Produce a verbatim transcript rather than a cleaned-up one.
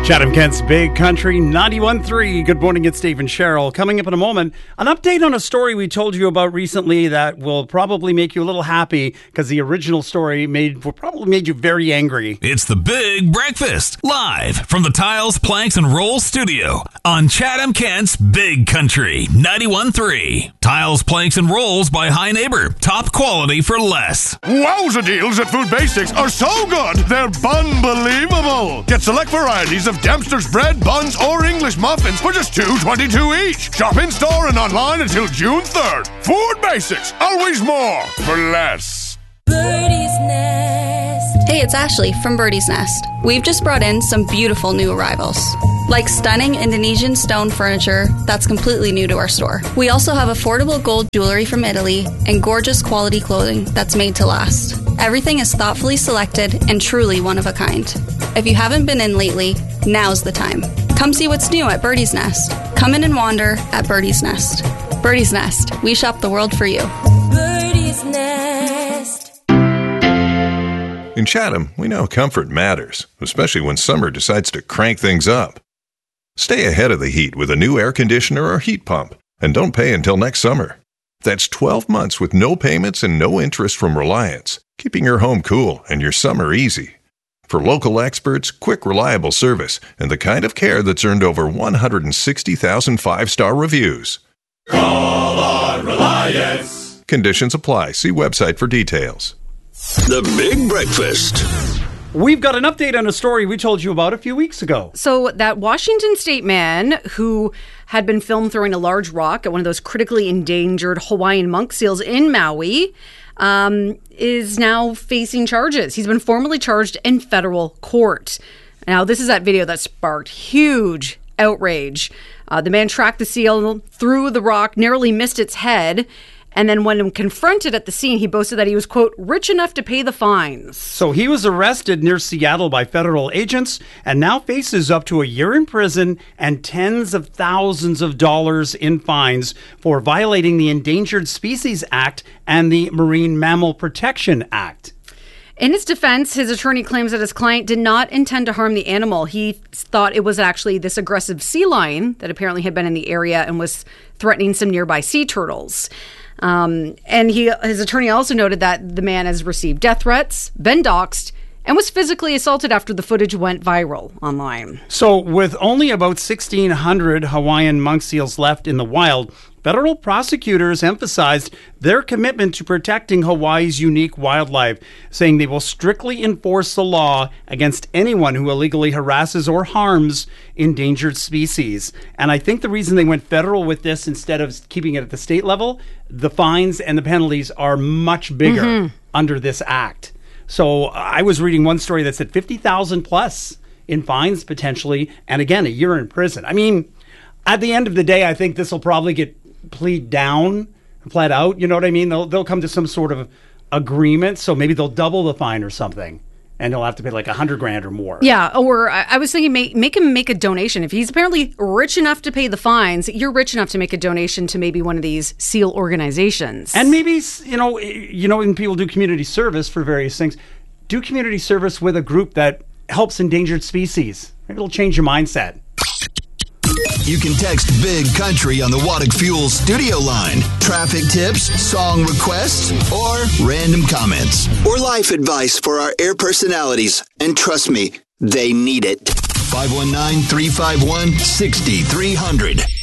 Chatham Kent's Big Country ninety-one point three. Good morning, it's Steve and Cheryl. Coming up in a moment, an update on a story we told you about recently that will probably make you a little happy because the original story made probably made you very angry. It's the Big Breakfast, live from the Tiles, Planks, and Rolls studio on Chatham Kent's Big Country ninety-one point three. Tiles, Planks, and Rolls by High Neighbor. Top quality for less. Wowza deals at Food Basics are so good, they're unbelievable. Get select varieties of Dempster's bread, buns, or English muffins for just two dollars and twenty-two cents each. Shop in store and online until June third. Food Basics, always more for less. Birdie's Nest. Hey, it's Ashley from Birdie's Nest. We've just brought in some beautiful new arrivals, like stunning Indonesian stone furniture that's completely new to our store. We also have affordable gold jewelry from Italy and gorgeous quality clothing that's made to last. Everything is thoughtfully selected and truly one of a kind. If you haven't been in lately, now's the time. Come see what's new at Birdie's Nest. Come in and wander at Birdie's Nest. Birdie's Nest. We shop the world for you. Birdie's Nest. In Chatham, we know comfort matters, especially when summer decides to crank things up. Stay ahead of the heat with a new air conditioner or heat pump, and don't pay until next summer. That's twelve months with no payments and no interest from Reliance, keeping your home cool and your summer easy. For local experts, quick, reliable service, and the kind of care that's earned over one hundred sixty thousand five-star reviews. Call on Reliance. Conditions apply. See website for details. The Big Breakfast. We've got an update on a story we told you about a few weeks ago. So that Washington State man who had been filmed throwing a large rock at one of those critically endangered Hawaiian monk seals in Maui um, is now facing charges. He's been formally charged in federal court. Now, this is that video that sparked huge outrage. Uh, the man tracked the seal, threw the rock, narrowly missed its head. And then when confronted at the scene, he boasted that he was, quote, rich enough to pay the fines. So he was arrested near Seattle by federal agents and now faces up to a year in prison and tens of thousands of dollars in fines for violating the Endangered Species Act and the Marine Mammal Protection Act. In his defense, his attorney claims that his client did not intend to harm the animal. He thought it was actually this aggressive sea lion that apparently had been in the area and was threatening some nearby sea turtles. Um, and he, his attorney also noted that the man has received death threats, been doxxed, and was physically assaulted after the footage went viral online. So with only about sixteen hundred Hawaiian monk seals left in the wild, federal prosecutors emphasized their commitment to protecting Hawaii's unique wildlife, saying they will strictly enforce the law against anyone who illegally harasses or harms endangered species. And I think the reason they went federal with this instead of keeping it at the state level, the fines and the penalties are much bigger mm-hmm. under this act. So I was reading one story that said fifty thousand plus in fines potentially, and again, a year in prison. I mean, at the end of the day, I think this will probably get plead down, pled out. You know what I mean? They'll they'll come to some sort of agreement. So maybe they'll double the fine or something, and they'll have to pay like a hundred grand or more. Yeah, or I was thinking make make him make a donation. If he's apparently rich enough to pay the fines, you're rich enough to make a donation to maybe one of these SEAL organizations. And maybe, you know, you know, when people do community service for various things, do community service with a group that helps endangered species. Maybe it'll change your mindset. You can text Big Country on the Waddick Fuel studio line. Traffic tips, song requests, or random comments. Or life advice for our air personalities. And trust me, they need it. five one nine, three five one, six three zero zero.